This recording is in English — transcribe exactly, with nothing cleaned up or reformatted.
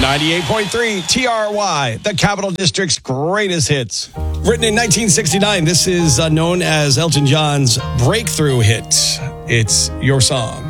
ninety-eight point three T R Y, the Capital District's greatest hits. Written in nineteen sixty-nine, this is uh, known as Elton John's breakthrough hit. It's Your Song.